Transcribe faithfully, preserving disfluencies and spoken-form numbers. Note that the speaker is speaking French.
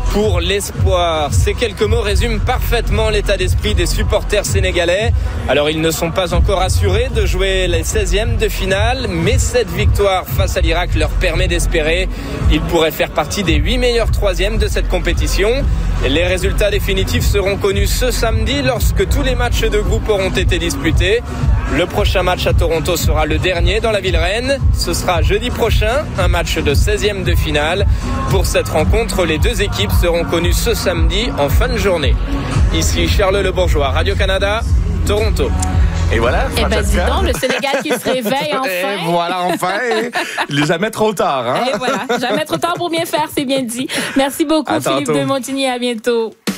pour l'espoir. Ces quelques mots résument parfaitement l'état d'esprit des supporters sénégalais. Alors ils ne sont pas encore assurés de jouer les seizièmes de finale, mais cette victoire face à l'Irak leur permet d'espérer. Ils pourraient faire partie des huit meilleurs troisièmes de cette compétition. Les résultats définitifs seront connus ce samedi lorsque tous les matchs de groupe auront été disputés. Le prochain match à Toronto sera le dernier dans la ville reine. Ce sera jeudi prochain, un match de seizième de finale. Pour cette rencontre, les deux équipes seront connues ce samedi en fin de journée. Ici Charles Le Bourgeois, Radio-Canada, Toronto. Et voilà, Eh ben dis donc, le Sénégal qui se réveille enfin. Et voilà, enfin. Il est jamais trop tard. Hein? Et voilà, jamais trop tard pour bien faire, c'est bien dit. Merci beaucoup, à Philippe tantôt. de Montigny. À bientôt.